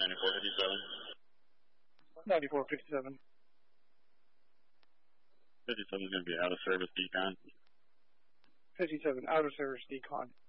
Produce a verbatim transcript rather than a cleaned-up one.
ninety-four fifty-seven. ninety-four fifty-seven. fifty-seven is going to be out of service decon. fifty-seven, out of service decon.